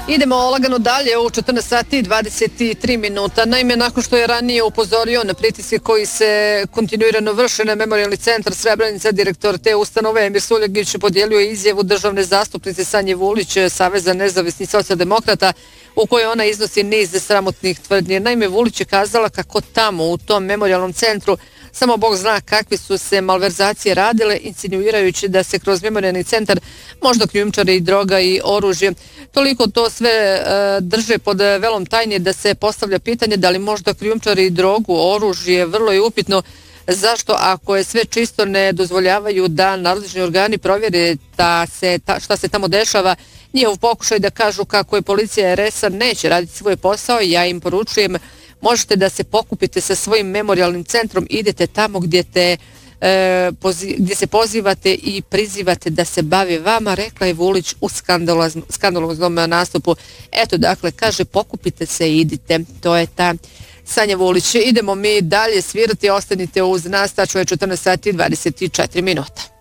Idemo lagano dalje u 14 sati i 23 minuta. Naime, nakon što je ranije upozorio na pritiske koji se kontinuirano vrše na Memorijalni centar Srebrenica, direktor te ustanove Emir Suljegić podijelio izjavu državne zastupnice Sanje Vulić, Saveza nezavisnih socijaldemokrata, u kojoj ona iznosi niz sramotnih tvrdnje. Naime, Vulić je kazala kako tamo u tom memorijalnom centru samo Bog zna kakve su se malverzacije radile, insinuirajući da se kroz memorijalni centar možda krijumčare i droga i oružje. Toliko to sve drže pod velom tajne da se postavlja pitanje da li možda krijumčare i drogu, oružje, vrlo je upitno. Zašto, ako je sve čisto, ne dozvoljavaju da nadležni organi provjere šta se tamo dešava? Njihov pokušaj da kažu kako je policija RS-a neće raditi svoj posao, ja im poručujem, možete da se pokupite sa svojim memorijalnim centrom, idete tamo gdje se pozivate i prizivate da se bave vama, rekla je Vulić u skandaloznom nastupu. Eto, dakle, kaže, pokupite se i idite. To je ta Sanja Vulić. Idemo mi dalje svirati, ostanite uz nas, tačno je 14 sati i 24 minuta.